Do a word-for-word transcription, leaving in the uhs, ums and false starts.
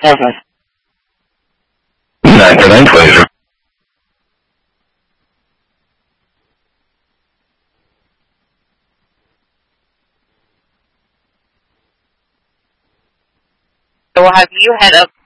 Mm-hmm. nine for nine, pleasure. So have you had a